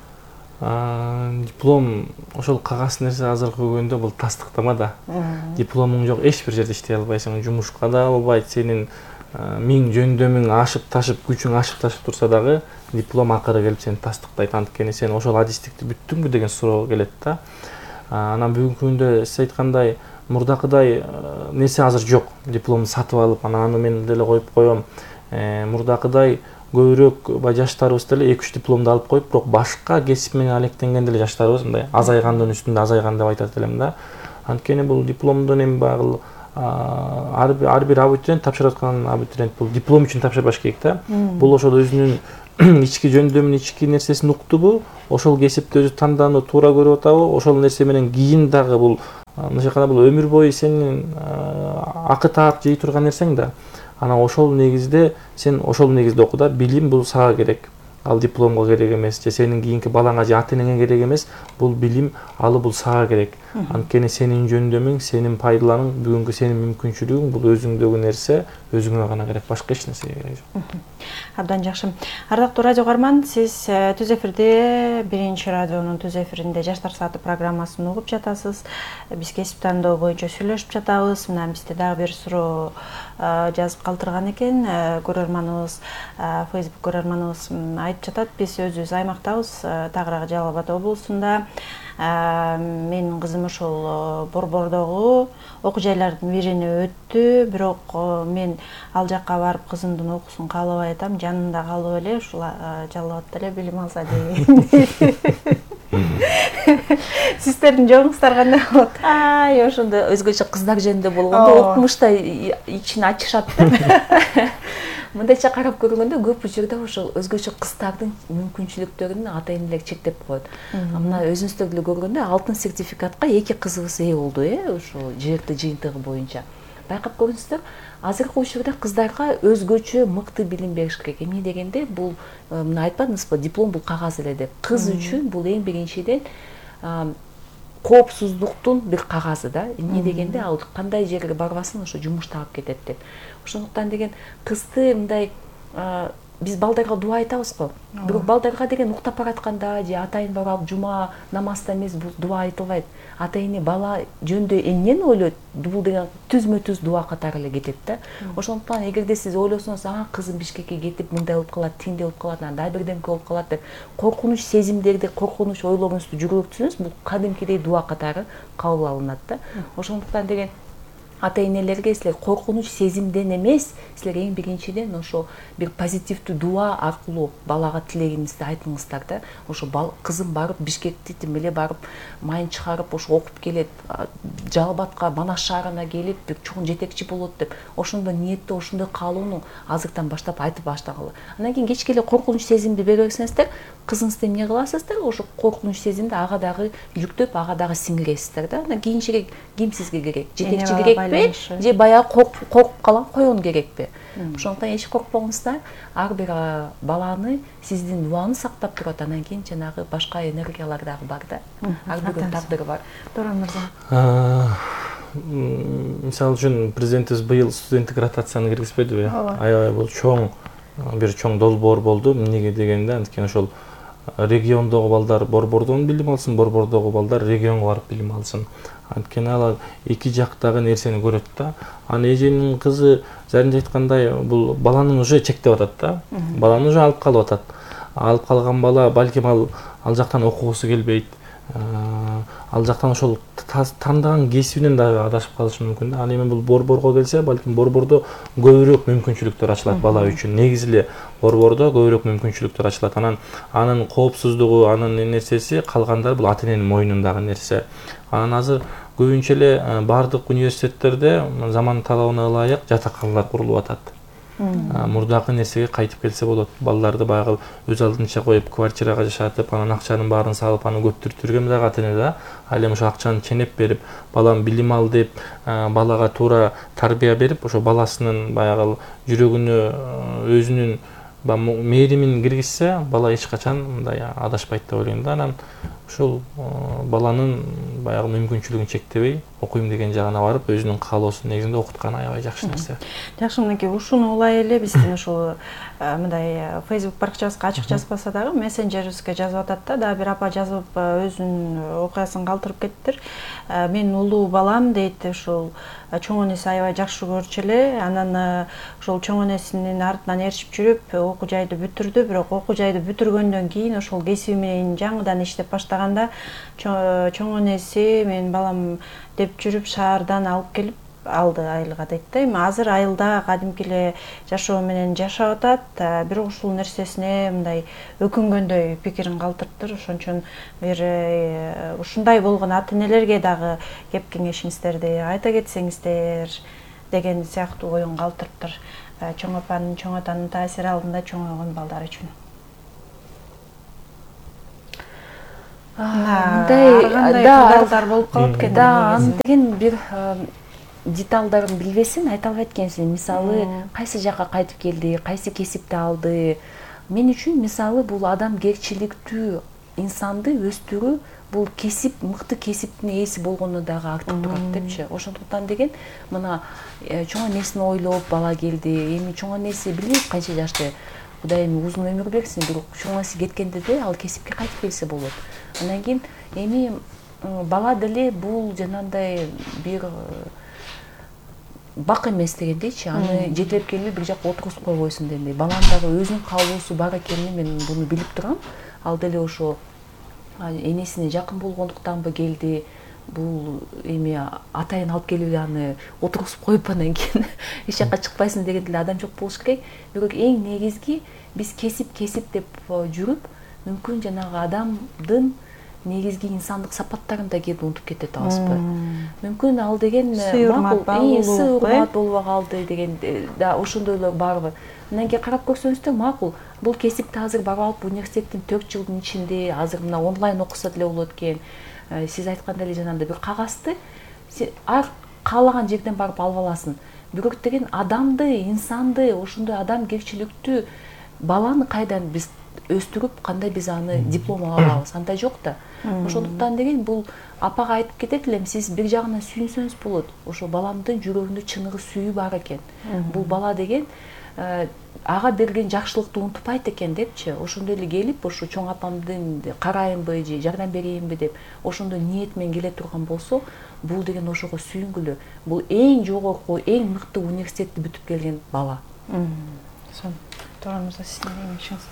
Диплом ошол кагаз нерсе азыркы күндө бул тастыктама да. Дипломуң жок, эч бир жерде иштей албайсың, жумушка да албайт. Сенин миң жөндөмүң ашып ташып, күчүң ашып ташып турса дагы, диплом акыры келип сени тастыктайт. Анткени сен ошол адистикти бүттүңбү деген суроо келет да. Анан бүгүнкү күндө сиз айткандай мурдакыдай нерсе азыр жок. Дипломду сатып алып, анан аны мен деле коюп коем. Мурдакыдай көбүрөөк жаштарыбыз деле эки үч дипломду алып коюп, бирок башка кесип менен алектенген деле жаштарыбыз мындай азайгандын үстүндө азайган деп айтат элем да. Анткени бул дипломдун эми багыл ар бир абитуриент тапшырып аткан абитуриент бул диплом үчүн тапшырбаш керек да. Бул ошол өзүнүн ички жөндөмүн, ички нерсесин уктубу, ошол кесипти өзү тандоону туура көрүп атабы, ошол нерсе менен кийин дагы бул мындайча айтканда бул өмүр бою сенин акы таап жей турган нерсең да. Анан ошол негизде сен ошол негизде оку да, билим бул сага керек. Ал дипломго керек эмес, же сенин кийинки балаңа же ата-энеңе керек эмес. Бул билим, алы бул сага керек. Анткени сенин жөндөмүң, сенин пайдаланың, бүгүнкү сенин мүмкүнчүлүгүң бул өзүңдөгү нерсе, өзүңө гана керек, башка эч нерсеге керек жок. Абдан жакшы. Ардактуу радио каарман, сиз Түз эфирде, биринчи радионун Түз эфиринде Жаштар сааты программасын угуп жатасыз. Биз кесип тандоо боюнча сүйлөшүп жатабыз. Мына бизде дагы бир суроо жазып калтырган экен. Көрөрманыбыз, Facebook көрөрманыбыз айтып жатат, биз өзүбүз аймактабыз, Тагырак Жалал Абад облусунда. Менин кызым ошол Борбордогу окуу жайлардын бирине өттү, бирок мен ал жакка барып кызымдын окуусун каалабай атам, жанында калып эле ушул Жалал Абадда эле билим алса дейм. Сиздердин жолуңуздар кандай болот? Ай, ошондо өзгөчө кыздар жөнүндө болгондо окумушта ичин ачышат да. Мындайча карап көргөндө көп учурда ошол өзгөчө кыздардын мүмкүнчүлүктөрүн ата-энелер чектеп коет. Мына өзүңүздөр деле көргөндө алтын сертификатка эки кызыбыз ээ болду, э, ошо жерти жыйынтыгы боюнча. Байкап көрүңүздөр, азыркы учурда кыздарга өзгөчө мыкты билим бериш керек. Эмне дегенде, бул мына айтпадыңызбы, диплом бул кагаз эле деп. Кыз үчүн бул эң биринчиден коопсуздуктун бир кагазы да. Эмне дегенде, ал кандай жерге барбасын ошо жумуш таап кетет деп. Ошондуктан деген кызды мындай биз балдарга дуа айтабыз го. Бирок балдарга деген уктап баратканда же атайын барып жума намазда эмес бул дуа айтылбайт. Ата эне бала жөнүндө эмнени ойлойт? Бул деген түзмө-түз дуа катары эле кетет да. Ошондуктан эгерде сиз ойлосоңуз, а кызым Бишкекке кетип мындай болуп калат, тиндей болуп калат, андай бирдемке болуп калат деп коркунуч сезимдерди, коркунуч ойлоруңузду жүргүзсөңүз, бул кадимкидей дуа катары кабыл алынат да. Ошондуктан деген ата энелерге силер коркунуч сезимден эмес, силер эң биринчиден ошо бир позитивдүү дуа аркылуу балага тилегиңизди айтыңыздар да. Ошо кызым барып Бишкекти тим эле барып майын чыгарып ошо окуп келет, Жалбатка, Манас шаарына келип бир чоң жетекчи болот деп ошондой ниетте, ошондой каалоону азыртан баштап айтып баштагыла. Андан кийин кечке эле коркунуч сезимди бере берсеңиздер, кызыңызды эмне кыласыздар? Ошо коркунуч сезимди ага дагы жүктөп, ага дагы сиңиресиздер да. Анан кийинчерээк ким сизге керек? Жетекчи керекпи? Же баягы коркуп калган коён керекпи? Ошондуктан эч коркпоңуздар. Ар бир баланы сиздин дуаңыз сактап турат, анан кийин жанагы башка энергиялар дагы бар да. Ар биринин тагдыры бар. Туран мырза. Мисалы үчүн президентибиз быйыл студенттик ротацияны киргизбедиби? Аябай бул чоң бир чоң долбоор болду. Эмнеге дегенде, анткени ошол региондогу балдар борбордон билим алсын, борбордогу балдар регионго барып билим алсын. Анткени алар эки жактагы нерсени көрөт да. Аны эженин кызы заринде айткандай, бул баланын уже чектеп атат да. Баланы уже алып калып атат. Алып калган бала балким ал ал жактан окугусу келбейт. Ал жактан ошол тандаган кесибинен дагы адашып калышы мүмкүн да. Ал эми бул борборго келсе, балким борбордо көбүрөөк мүмкүнчүлүктөр ачылат бала үчүн. Негизи эле борбордо көбүрөөк мүмкүнчүлүктөр ачылат. Анан анын коопсуздугу, анын нерсеси калгандар бул ата эненин мойнундагы нерсе. Анан азыр көбүнчө эле бардык университеттерде заман талабына ылайык жатаканалар курулуп атат. Мурдакы нерсеге кайтып келсе болот. Балдарды баягы өз алдынча коюп, квартирага жашатып, анан акчанын баарын салып, аны көптүртүргөн дагы ата эне да. Ал эми ошо акчаны ченеп берип, балам билим ал деп, балага туура тарбия берип, ошо баласынын баягы жүрөгүнө өзүнүн мээримин киргизсе, бала эч качан мындай адашпайт деп ойлойм да. Анан ушул баланын баягы мүмкүнчүлүгүн чектебей, окуйм деген жагына барып, өзүнүн каалоосунун негизинде окутканы аябай жакшы нерсе. Жакшы, мынакей ушуну улай эле биздин ушул мындай Facebook баракчабызга ачык жазбаса дагы мессенджерибизге жазып атат да. Дагы бир апа жазып өзүнүн окуясын калтырып кеттир. Менин улуу балам дейт, ушул чоң энеси аябай жакшы көрчү эле. Анан ошол чоң энесинин артынан ээрчип жүрүп, окуу жайды бүтүрдү. Бирок окуу жайды бүтүргөндөн кийин ошол кесиби менен жаңыдан иштеп баштаганда чоң энеси менин балам деп жүрүп шаардан алып келип алды айылга дейт да. Эми азыр айылда кадимки эле жашоо менен жашап атат. Бирок ушул нерсесине мындай өкүнгөндөй пикирин калтырыптыр. Ошон үчүн бир ушундай болгон ата энелерге дагы кеп кеңешиңиздерди айта кетсеңиздер деген сыяктуу оюн калтырыптыр. Чоң апанын, чоң атанын таасири алдында чоңойгон балдар үчүн. Мындай да болуп калат экен. Да, аны деген бир деталдарын билбесин айта албайт экенсиң. Мисалы, кайсы жакка кайтып келди, кайсы кесипти алды. Мен үчүн мисалы бул адамгерчиликтүү инсанды өстүрүү, бул кесип, мыкты кесиптин ээси болгону дагы артып турат депчи. Ошондуктан деген мына чоң энесин ойлоп бала келди. Эми чоң энеси билбейт канча жашта. Кудай эми узун өмүр берсин, бирок чоң энеси кеткенде де ал кесипке кайтып келсе болот. Андан кийин эми бала деле бул жанагындай бир бак эмес дегендейчи, аны жетелеп келип бир жакка отургузуп койбойсуң дегендей. Баланын дагы өзүнүн каалоосу бар экенин мен буну билип турам. Ал деле ошо энесине жакын болгондуктанбы келди. Бул эми атайын алып келип эле аны отургузуп коюп анан кийин эч жакка чыкпайсың деген деле адам жок болуш керек. Бирок эң негизги биз кесип кесип деп жүрүп, мүмкүн жанагы адамдын негизги инсандык сапаттарын да кээде унутуп кетет албызбы. Мүмкүн ал деген макул, сы урмат болбой калды деген да ошондойлор барбы. Андан кийин карап көрсөңүздөр макул. Бул кесипти азыр барып алып университеттин төрт жылдын ичинде азыр мына онлайн окуса деле болот экен. Сиз айткандай эле жанагындай бир кагазды ар каалаган жерден барып алып аласың. Бирок деген адамды, инсанды, ошондой адамгерчиликтүү баланы кайдан биз өстүрүп, кандай биз аны диплом ала алабыз? Андай жок да. Ошондуктан деген бул апага айтып кетет элем, сиз бир жагынан сүйүнсөңүз болот. Ошо баламдын жүрөгүндө чыныгы сүйүү бар экен. Бул бала деген ага берген жакшылыкты унутпайт экен депчи, ошондой эле келип ушу чоң апамдын карайынбы же жардам берейинби деп ошондой ниет менен келе турган болсо, бул деген ошого сүйүнгүлө. Бул эң жогорку, эң мыкты университетти бүтүп келген бала. Сон Туран мырза, сиздин эмгегиңиз?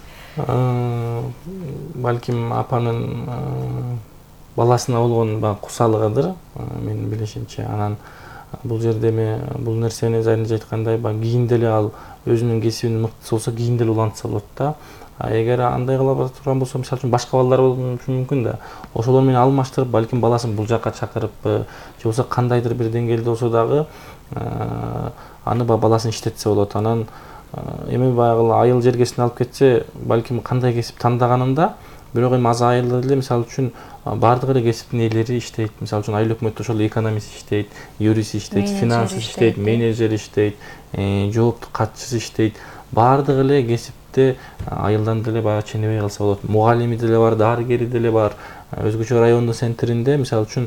Балким апанын баласына болгон кусалыгыдыр, менин билишимче. Анан бул жерде эми бул нерсени Заринже айткандай, кийинде эле ал өзүнүн кесибинин мыктысы болсо кийинде эле улантса болот да. Эгер андай кыла бара турган болсо, мисалы үчүн башка балдар болушу мүмкүн да. Ошолор менен алмаштырып, балким баласын бул жакка чакырыппы, же болбосо кандайдыр бир деңгээлде болсо дагы аны баласын иштетсе болот. Анан эми баягы айыл жергесине алып кетсе, балким кандай кесип тандаганында, бирок эми аз айыл эле, мисалы үчүн бардык эле кесиптин ээлери иштейт. Мисалы үчүн айыл өкмөттө ошол экономист иштейт, юрист иштейт, финансист иштейт, менеджер иштейт, жооптук катчысы иштейт. Бардык эле кесипте айылдан деле баягы ченебей калса болот. Мугалими деле бар, дарыгери деле бар. Өзгөчө райондун центринде, мисалы үчүн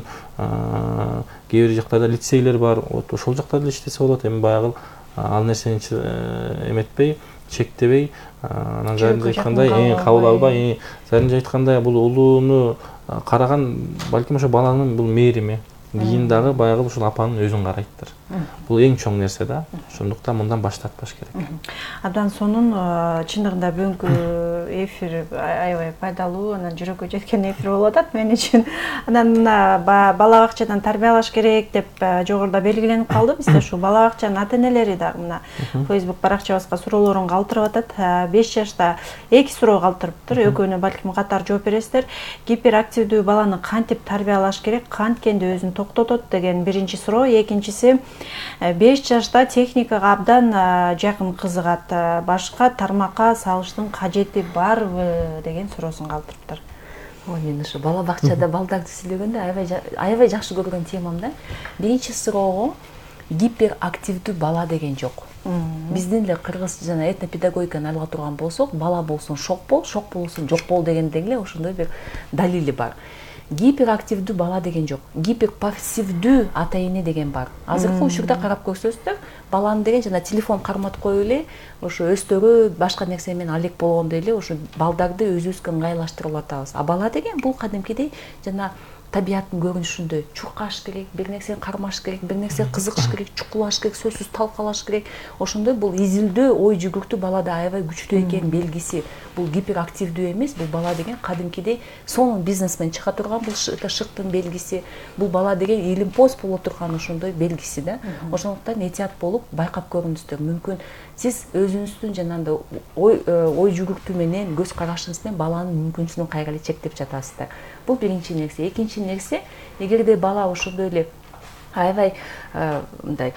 кээ бир жактарда лицейлер бар. Ошол жакта деле иштесе болот. Эми баягы ал нерсени эметпей, чектебей, анан Заринже айткандай, эң кабыл албай, Заринже айткандай бул улууну караган, балким ошо баланын бул мээрими. Кийин дагы баягы ушул апанын өзүн карайттыр. Бул эң чоң нерсе да. Ошондуктан мындан баш тартпаш керек. Абдан сонун, чындыгында бүгүнкү эфир аябай пайдалуу, анан жүрөккө жеткен эфир болуп атат мен үчүн. Анан мына бала бакчадан тарбиялаш керек деп жогоруда белгиленип калды. Бизде ушул бала бакчанын ата-энелери дагы мына Facebook баракчабызга суроолорун калтырып атат. беш жашта эки суроо калтырыптыр. Экөөнө балким катар жооп бересиздер. Гиперактивдүү баланы кантип тарбиялаш керек, канткенде өзүн токтотот деген биринчи суроо. Экинчиси, беш жашта техникага абдан жакын кызыгат, башка тармакка салыштын кажети барбы деген суроосун калтырыптыр. Ой, мен ушу бала бакчада балдарды сүйлөгөндө аябай жакшы көргөн темам да. Биринчи суроого гиперактивдүү бала деген жок. Биздин эле кыргыз жана этнопедагогиканы алга турган болсок, бала болсун шок бол, шок болсун жок бол дегендей эле ошондой бир далили бар. Гиперактивдүү бала деген жок. Гиперпассивдүү ата-эне деген бар. Азыркы учурда карап көрсөздөр, баланы деген жана телефон карматып коюп эле, ошо өстөрү башка нерсе менен алек болгондой эле ошо балдарды өзүбүзгө ыңгайлаштырып атабыз. А бала деген бул кадимкидей жана табияттын көрүнүшүндөй чуркаш керек, бир нерсени кармаш керек, бир нерсе кызыгыш керек, чукулаш керек, сөзсүз талкалаш керек. Ошондой бул изилдөө, ой жүгүртүү балада аябай күчтүү экен белгиси. Бул гиперактивдүү эмес, бул бала деген кадимкидей сонун бизнесмен чыга турган, бул шыктын белгиси. Бул бала деген илимпоз боло турган ошондой белгиси да. Ошондуктан этият болуп байкап көрүңүздөр. Мүмкүн сиз өзүңүздүн жанагындай ой ой жүгүртүү менен, көз карашыңыз менен баланын мүмкүнчүлүгүн кайра эле чектеп жатасыздар. Бул биринчи нерсе. Экинчи нерсе, эгерде бала ошондой эле аябай мындай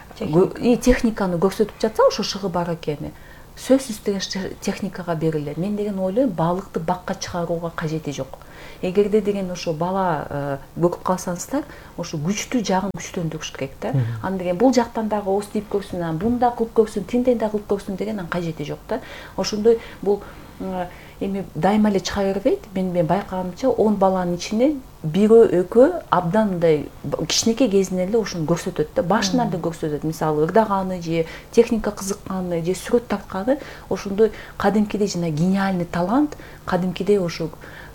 техниканы көрсөтүп жатса, ошо шыгы бар экени, сөзсүз техникага берилет. Мен деген ойлойм, балыкты бакка чыгарууга кажети жок. Эгерде деген ошо бала көрүп калсаңыздар, ошо күчтүү жагын күчтөндүрүш керек да. Аны деген бул жактан дагы ооз тийип көрсүн, бунда кылып көрсүн, тиндей да кылып көрсүн дегенин кажети жок да. Ошондой бул эми дайыма эле чыга бербейт. Мен мен байкаганымча он баланын ичинен бирөө экөө абдан мындай кичинекей кезинен эле ошону көрсөтөт да. Башынан да көрсөтөт. Мисалы ырдаганы же техника кызыкканы же сүрөт тартканы ошондой кадимкидей жана гениальный талант кадимкидей ошо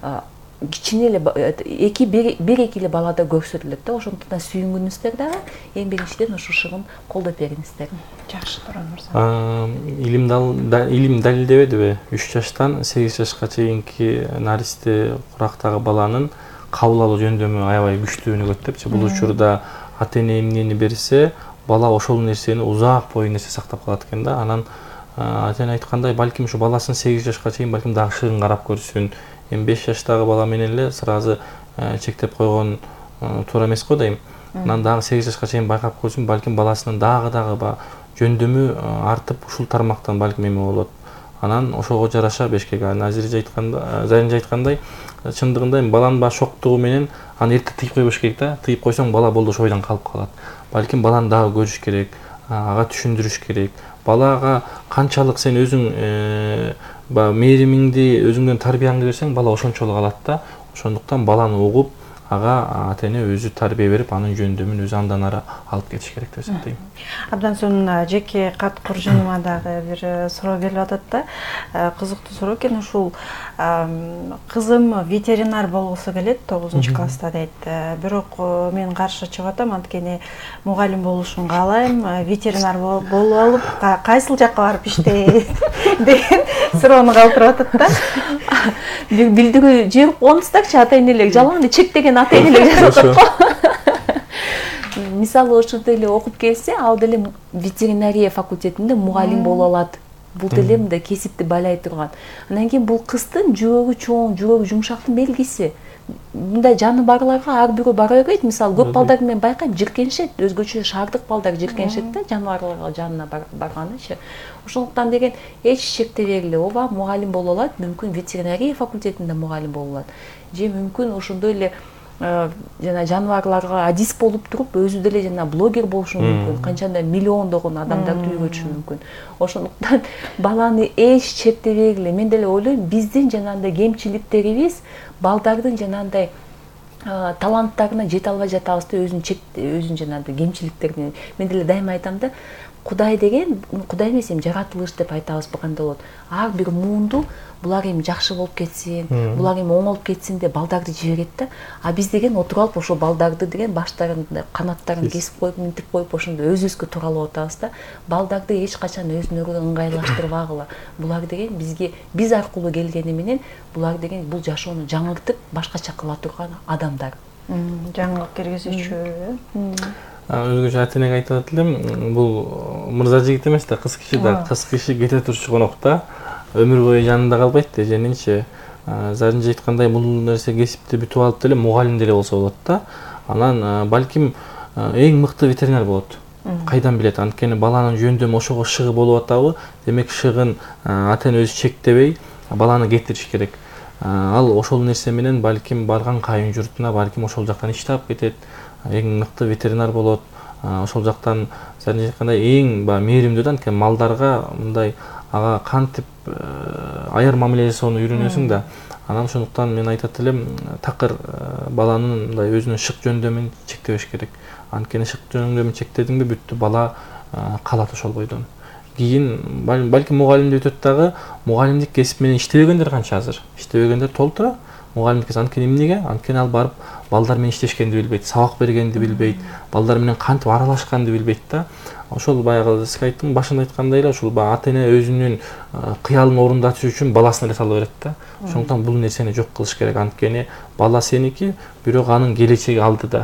кичине эле эки бир эки эле балада көрсөтүлөт да. Ошондуктан сүйүнгүңүздөр дагы эң биринчиден ошо шыгын колдоп бериңиздер. Жакшы, Туран мырза. Илим илим далилдебедиби? үч жаштан сегиз жашка чейинки наристе курактагы баланын кабыл алуу жөндөмү аябай күчтүү өнүгөт депчи. Бул учурда ата-эне эмнени берсе, бала ошол нерсени узак бою нерсе сактап калат экен да. Анан ата-эне айткандай, балким ушу баласын сегиз жашка чейин балким дагы шыгын карап көрсүн. Эми беш жаштагы бала менен эле сразу чектеп койгон туура эмес го дейм. Анан дагы сегиз жашка чейин байкап көрсүн, балким баласынын дагы дагы жөндөмү артып ушул тармактан балким эме болот. Анан ошого жараша бешкек. Заринже айткандай, Заринже айткандай, чындыгында эми баланын баш шоктугу менен аны эрте тыйып койбош керек да. Тыйып койсоң бала болду ошо ойдон калып калат. Балким баланы дагы көрүш керек, ага түшүндүрүш керек. Балага канчалык сен өзүң мээримиңди, өзүңдөн тарбияңды берсең, бала ошончолук алат да. Ошондуктан баланы угуп, ага ата эне өзү тарбия берип анын жөндөмүн өзү андан ары алып кетиш керек деп эсептейм. Абдан соң жеке кат Куржинова дагы бир суроо келип атат да. Кызыктуу суроо экен. Ушул кызым ветеринар болгусу келет тогузунчу класста дейт. Бирок мен каршы чыгып атам, анткени мугалим болушун каалайм, ветеринар болуп алып кайсыл жакка барып иштейт деген суроону калтырып атат да. Билдирүү жиберип коңуздарчы ата энелер, жалаң эле чектеген ата энелер жазып атат го. Мисалы ошондой эле окуп келсе, ал деле ветеринария факультетинде мугалим боло алат. Бул деле мындай кесипти байлай турган. Андан кийин бул кыздын жүрөгү чоң, жүрөгү жумшактын белгиси. Мындай жаны барларга ар бирөө бара бербейт. Мисалы көп балдар мен байкайм, жиркенишет, өзгөчө шаардык балдар жиркенишет да, жаныбарларга жанына барганычы. Ошондуктан деген эч шектебей эле ооба мугалим боло алат, мүмкүн ветеринария факультетинде мугалим боло алат. Же мүмкүн ошондой эле жана жаныбарларга адис болуп туруп өзү деле жана блогер болушу мүмкүн, канчандай миллиондогон адамдарды үйрөтүшү мүмкүн. Ошондуктан баланы эч чектебей эле, мен деле ойлойм, биздин жанагындай кемчиликтерибиз балдардын жанагындай таланттарына жете албай жатабыз да, өзүн чек өзүн жанагындай кемчиликтерине. Мен деле дайыма айтам да, Кудай деген, Кудай эмес, эми жаратылыш деп айтабыз кандай болот. Ар бир муунду булар эми жакшы болуп кетсин, булар эми оңолуп кетсин деп балдарды жиберет да. А биз деген отуруп алып ошо балдарды деген баштарын, канаттарын кесип коюп, минтип коюп, ошондо өзүбүзгө тууралап атабыз да. Балдарды эч качан өзүнөргө ыңгайлаштырбагыла. Булар деген бизге биз аркылуу келгени менен булар деген бул жашоону жаңыртып, башкача кыла турган адамдар. Жаңылык киргизүүчү. Өзгөчө ата энеге айтып элем, бул мырза жигит эмес да, кыз киши да, кыз киши кете турчу конокта өмүр бою жанында калбайт да, женинчи зарынча айткандай бул нерсе кесипти бүтүп алып деле мугалим деле болсо болот да. Анан балким эң мыкты ветеринар болот. Кайдан билет, анткени баланын жөндөмү ошого шыгы болуп атабы, демек шыгын ата эне өзү чектебей баланы кетириш керек. Ал ошол нерсе менен балким барган кайын журтуна балким ошол жактан иш таап кетет. Эң мыкты ветеринар болот. Ошол жактан зарынча айткандай эң мээримдүү да, анткени малдарга мындай ага кантип аяр мамиле жасоону үйрөнөсүң да. Анан ошондуктан мен айтат элем, такыр баланын мындай өзүнүн шык жөндөмүн чектебеш керек. Анткени шык жөндөмүн чектедиңби бүттү, бала калат ошол бойдон. Кийин балким мугалимди өтөт дагы, мугалимдик кесип менен иштебегендер канча азыр. Иштебегендер толтура. Мугалимдик кесип анткени эмнеге? Анткени ал барып балдар менен иштешкенди билбейт, сабак бергенди билбейт, балдар менен кантип аралашканды билбейт да. Ошол баягы сиз айттым, башында айткандай эле, ошол ата эне өзүнүн кыялын орундатыш үчүн баласына эле сала берет да. Ошондуктан бул нерсени жок кылыш керек, анткени бала сеники, бирок анын келечеги алдыда.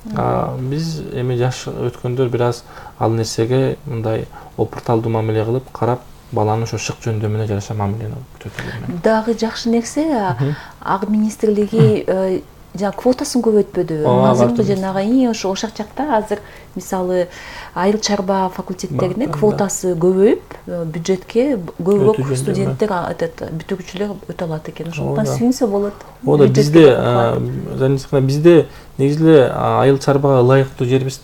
Биз эми жаш өткөндөр бир аз ал нерсеге мындай опурталдуу мамиле кылып, карап, баланын ошо шык жөндөмүнө жараша мамилени күтөт элем. Дагы жакшы нерсе, Ак министрлиги жана квотасын көбөйтпөдү. Азыркы жанагы ошо ошак жакта азыр мисалы айыл чарба факультеттерине квотасы көбөйүп, бюджетке көбүрөөк студенттер, бүтүрүүчүлөр өтө алат экен. Ошондон сүйүнсө болот. Ооба, бизде, занисыкна бизде негизи эле айыл чарбага ылайыктуу жерибиз